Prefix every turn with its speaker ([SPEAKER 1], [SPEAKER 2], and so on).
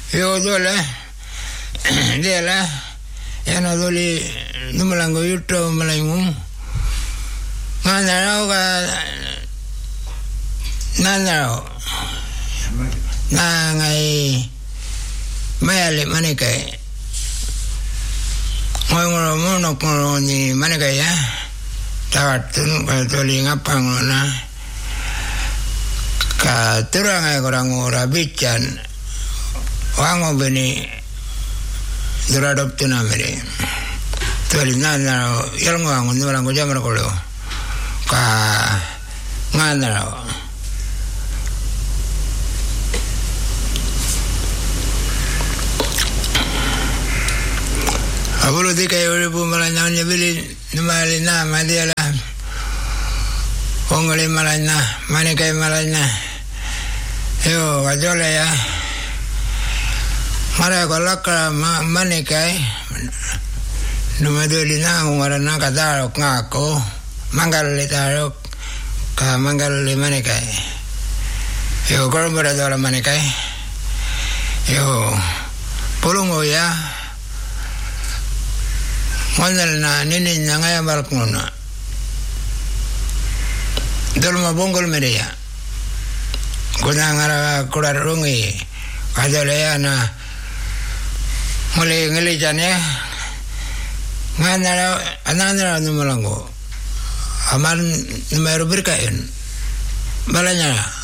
[SPEAKER 1] Yo dole. Dela. Yana doli numulango yuto malaymu. Nganaro ka nanaro. Nangai mayale manikai. Ngoro mono kono ni manikai ya. Tawatun ka doli ngapang na. Ka turangai korang ora bican. Wango beni duradop tunamere. Tuali nana yalngo wango nurango jamar kolo. Ka ngana. Abulu dikai uribu malanya nyebili numali na madiala. Ongole malanya manikai malanya. Yo wajole ya. Mara kolaka manikai numaduli na ngwarana kadaro ngako manggal litaro ka manggal manikai yo koromora dola manikai yo pulungo ya ngonal na nini ngaya balkona dolma bongol media kuna ngara kurarungi kadole na mulai ngelijannya ngana anana numulango aman numero berkain balanya